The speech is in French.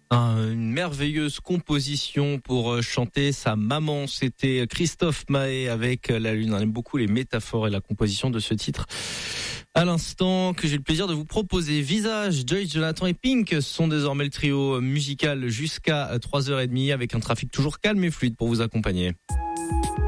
Une merveilleuse composition pour chanter sa maman. C'était Christophe Mahé avec La Lune. On aime beaucoup les métaphores et la composition de ce titre. À l'instant, que j'ai le plaisir de vous proposer. Visage, Joyce Jonathan et Pink sont désormais le trio musical jusqu'à 3h30 avec un trafic toujours calme et fluide pour vous accompagner.